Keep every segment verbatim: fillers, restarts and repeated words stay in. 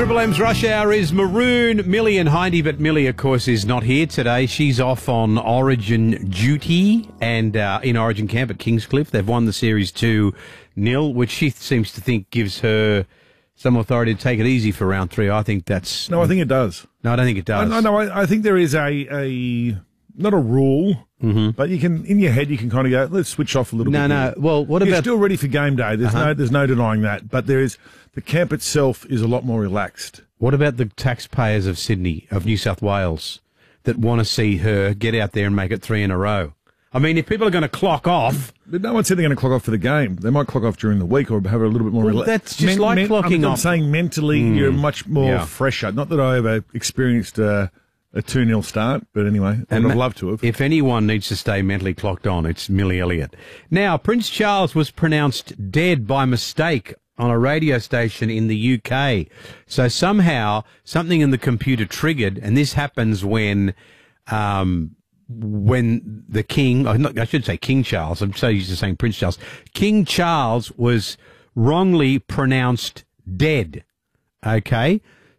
Triple M's Rush Hour is Maroon, Millie and Heidi, but Millie, of course, is not here today. She's off on Origin duty and uh, in Origin camp at Kingscliff. They've won the series two nil, which she seems to think gives her some authority to take it easy for round three. I think that's... No, I think it does. No, I don't think it does. No, no, I, I think there is a, a not a rule, mm-hmm. but you can, in your head, you can kind of go, let's switch off a little no, bit. No, no. Well, what about... You're still ready for game day. There's uh-huh. no there's no denying that. But there is... The camp itself is a lot more relaxed. What about the taxpayers of Sydney, of New South Wales, that want to see her get out there and make it three in a row? I mean, if people are going to clock off... But no one said they're going to clock off for the game. They might clock off during the week or have a little bit more well, relaxed. That's just men, like men, clocking I'm, off. I'm saying mentally mm. you're much more yeah. fresher. Not that I ever experienced a, a two nil start, but anyway, I would have loved to have. If anyone needs to stay mentally clocked on, it's Millie Elliott. Now, Prince Charles was pronounced dead by mistake on a radio station in the U K. So somehow something in the computer triggered, and this happens when um, when the King, or not, I should say King Charles, I'm so used to saying Prince Charles, King Charles was wrongly pronounced dead. Okay?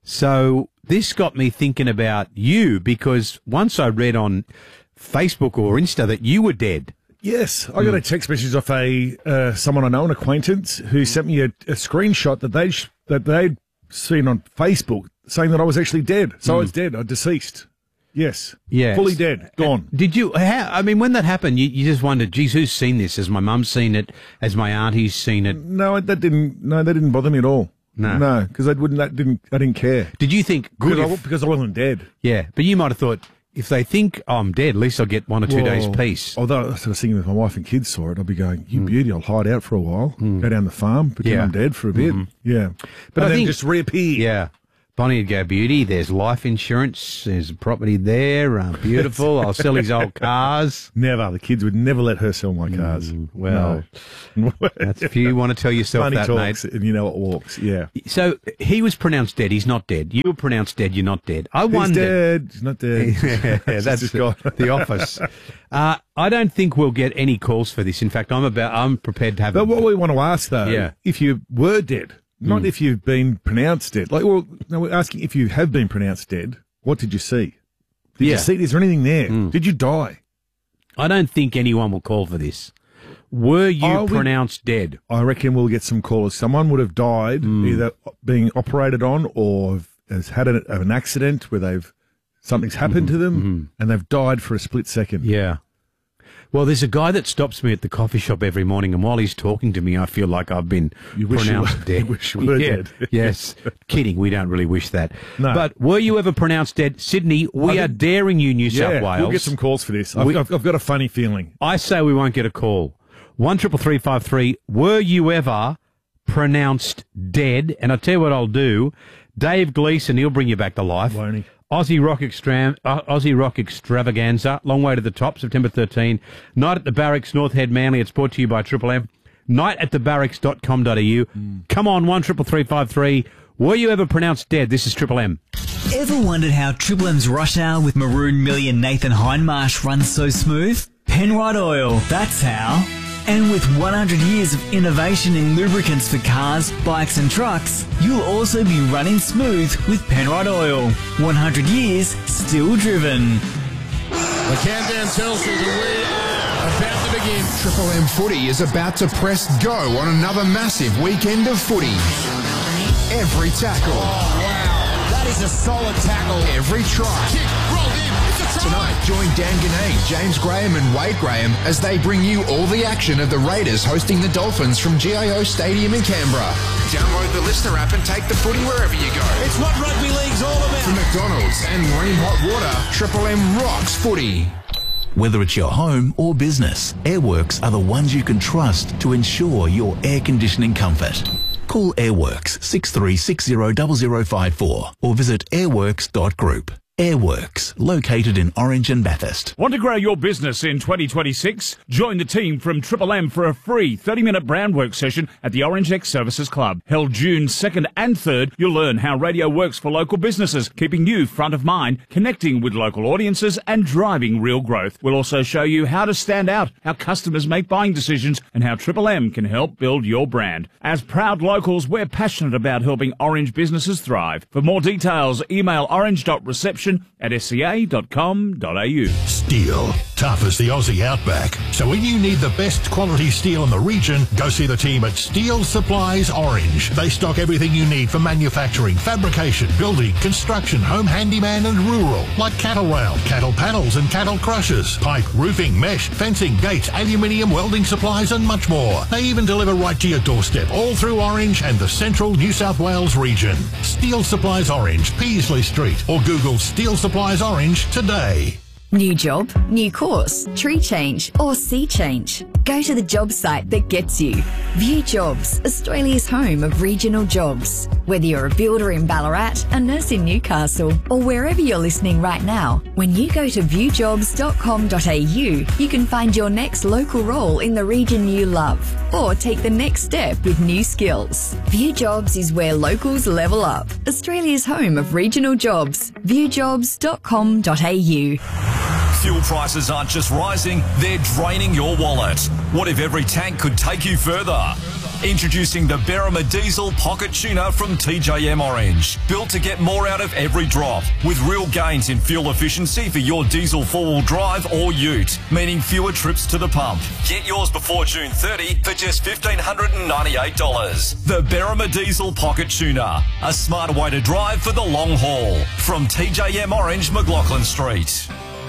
So this got me thinking about you, because once I read on Facebook or Insta that you were dead. Yes, I got a text message off a uh, someone I know, an acquaintance, who sent me a, a screenshot that they sh- that they'd seen on Facebook saying that I was actually dead. So mm. I was dead. I deceased. Yes. Yes. Fully dead. Gone. Did you? How, I mean, when that happened, you, you just wondered, geez, who's seen this? Has my mum seen it? Has my auntie's seen it? No, that didn't. No, that didn't bother me at all. No, no, because I wouldn't. That didn't. I didn't care. Did you think good because, if, I, because I wasn't dead? Yeah, but you might have thought, if they think oh, I'm dead, at least I'll get one or two well, days peace. Although I was thinking, if my wife and kids saw it, I'd be going, "You mm. beauty! I'll hide out for a while, mm. go down the farm, pretend yeah. I'm dead for a bit." Mm-hmm. Yeah, but and I then think just reappear. Yeah. Bonnie would go, beauty, there's life insurance, there's property there, uh, beautiful, I'll sell his old cars. Never. The kids would never let her sell my cars. Mm, well, no. That's if you want to tell yourself Money that, talks, mate. And you know it walks, yeah. So he was pronounced dead, he's not dead. You were pronounced dead, you're not dead. I He's wonder. dead, he's not dead. yeah, that's the, the Office. Uh, I don't think we'll get any calls for this. In fact, I'm about, I'm prepared to have... But a, what we want to ask, though, yeah. if you were dead... Not mm. if you've been pronounced dead. Like, well, no, we're asking if you have been pronounced dead, what did you see? Did yeah. you see, is there anything there? Mm. Did you die? I don't think anyone will call for this. Were you oh, pronounced we, dead? I reckon we'll get some callers. Someone would have died, mm. either being operated on or has had an, an accident where they've something's happened mm-hmm. to them mm-hmm. and they've died for a split second. Yeah. Well, there's a guy that stops me at the coffee shop every morning, and while he's talking to me, I feel like I've been you wish pronounced you were, dead. You wish you were yeah. dead. Yes. Kidding. We don't really wish that. No. But were you ever pronounced dead? Sydney, we I are think, daring you, New yeah, South Wales. We'll get some calls for this. I've, we, I've, I've got a funny feeling. I say we won't get a call. One triple three five three. Were you ever pronounced dead? And I'll tell you what I'll do. Dave Gleeson, he'll bring you back to life. Won't he? Aussie Rock Extra- uh, Aussie Rock Extravaganza, long way to the top, September thirteenth. Night at the Barracks, North Head, Manly. It's brought to you by Triple M. night at the barracks dot com dot a u. Mm. Come on, one triple three five three. Were you ever pronounced dead? This is Triple M. Ever wondered how Triple M's Rush Hour with Maroon, Millie and Nathan Hindmarsh runs so smooth? Penrite Oil, that's how. And with one hundred years of innovation in lubricants for cars, bikes and trucks, you'll also be running smooth with Penrite Oil. one hundred years, still driven. The countdown tells us that we are about to begin. Triple M Footy is about to press go on another massive weekend of footy. Every tackle. Oh, wow. That is a solid tackle. Every try. Kick, rolled in. Tonight, join Dan Ganay, James Graham and Wade Graham as they bring you all the action of the Raiders hosting the Dolphins from G I O Stadium in Canberra. Download the Listener app and take the footy wherever you go. It's what rugby league's all about. From McDonald's and Marine Hot Water, Triple M rocks footy. Whether it's your home or business, Airworks are the ones you can trust to ensure your air conditioning comfort. Call Airworks six three six zero zero zero five four or visit airworks dot group. Airworks, located in Orange and Bathurst. Want to grow your business in twenty twenty-six? Join the team from Triple M for a free thirty-minute brand work session at the Orange X Services Club. Held June second and third, you'll learn how radio works for local businesses, keeping you front of mind, connecting with local audiences and driving real growth. We'll also show you how to stand out, how customers make buying decisions and how Triple M can help build your brand. As proud locals, we're passionate about helping Orange businesses thrive. For more details, email orange dot reception at s c a dot com dot a u. Steel, tough as the Aussie outback. So when you need the best quality steel in the region, go see the team at Steel Supplies Orange. They stock everything you need for manufacturing, fabrication, building, construction, home handyman and rural, like cattle rail, cattle panels and cattle crushers, pipe, roofing, mesh, fencing, gates, aluminium, welding supplies and much more. They even deliver right to your doorstep, all through Orange and the central New South Wales region. Steel Supplies Orange, Peasley Street, or Google Steel Supplies Orange today. New job, new course, tree change or sea change. Go to the job site that gets you. View Jobs, Australia's home of regional jobs. Whether you're a builder in Ballarat, a nurse in Newcastle or wherever you're listening right now, when you go to view jobs dot com dot a u, you can find your next local role in the region you love or take the next step with new skills. View Jobs is where locals level up. Australia's home of regional jobs. view jobs dot com dot a u. Fuel prices aren't just rising, they're draining your wallet. What if every tank could take you further? Introducing the Berrima Diesel Pocket Tuner from T J M Orange. Built to get more out of every drop, with real gains in fuel efficiency for your diesel four-wheel drive or ute, meaning fewer trips to the pump. Get yours before June thirtieth for just one thousand five hundred ninety-eight dollars. The Berrima Diesel Pocket Tuner, a smarter way to drive for the long haul. From T J M Orange, McLaughlin Street.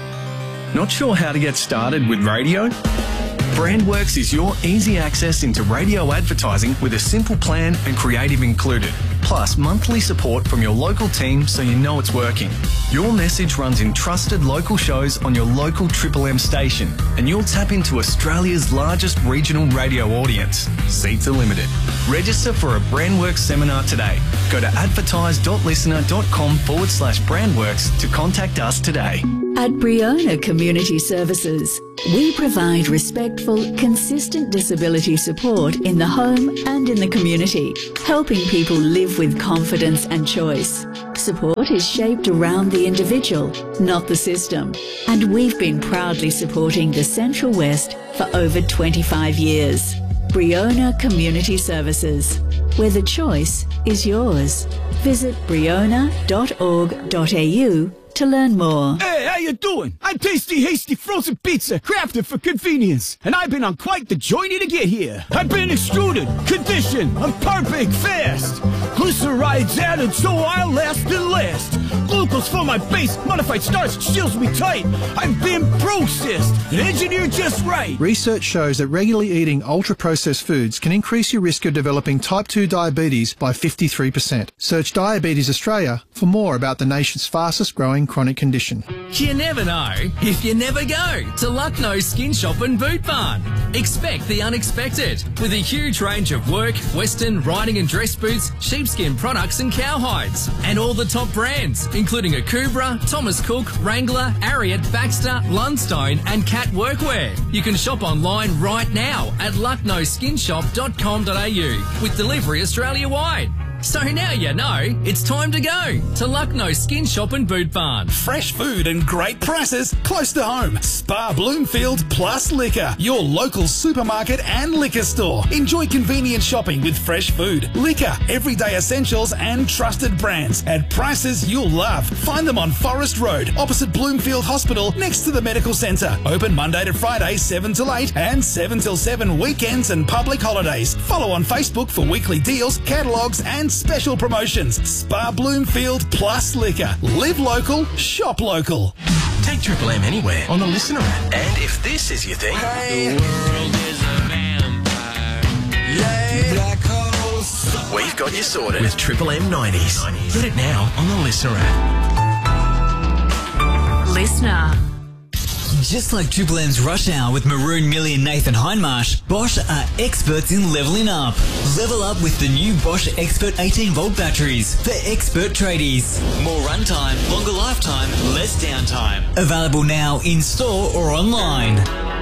Not sure how to get started with radio? Brandworks is your easy access into radio advertising with a simple plan and creative included. Plus monthly support from your local team so you know it's working. Your message runs in trusted local shows on your local Triple M station and you'll tap into Australia's largest regional radio audience. Seats are limited. Register for a Brandworks seminar today. Go to advertise dot listener dot com forward slash Brandworks to contact us today. At Briona Community Services, we provide respectful, consistent disability support in the home and in the community, helping people live with confidence and choice. Support is shaped around the individual, not the system, and we've been proudly supporting the Central West for over twenty-five years. Briona Community Services, where the choice is yours. Visit briona dot org dot a u to learn more. Hey, how you doing? I'm Tasty Hasty Frozen Pizza, crafted for convenience. And I've been on quite the journey to get here. I've been extruded, conditioned, I'm perfect fast. Glycerides added so I'll last and last. Glucose for my base, modified starch seals me tight. I've been processed and engineered just right. Research shows that regularly eating ultra-processed foods can increase your risk of developing type two diabetes by fifty-three percent. Search Diabetes Australia for more about the nation's fastest growing chronic condition. You never know if you never go to Lucknow Skin Shop and Boot Barn. Expect the unexpected with a huge range of work, western, riding and dress boots, sheepskin products and cowhides. And all the top brands, including Akubra, Thomas Cook, Wrangler, Ariat, Baxter, Lundstone and Cat Workwear. You can shop online right now at lucknow skin shop dot com dot a u with delivery Australia-wide. So now you know, it's time to go to Lucknow Skin Shop and Boot Barn. Fresh food and great prices close to home. Spa Bloomfield Plus Liquor, your local supermarket and liquor store. Enjoy convenient shopping with fresh food, liquor, everyday essentials and trusted brands at prices you'll love. Find them on Forest Road, opposite Bloomfield Hospital, next to the medical centre. Open Monday to Friday, seven till eight and seven till seven weekends and public holidays. Follow on Facebook for weekly deals, catalogues and special promotions. Spa Bloomfield Plus Liquor. Live local, shop local. Take Triple M anywhere on the Listener app. And if this is your thing, hey. The world is a vampire. Yeah. Black holes. We've got you sorted with Triple M nineties. Get it now on the Listener app. Listener. Just like Triple M's Rush Hour with Maroon, Millie and Nathan Hindmarsh, Bosch are experts in leveling up. Level up with the new Bosch Expert eighteen volt batteries for expert tradies. More runtime, longer lifetime, less downtime. Available now in store or online.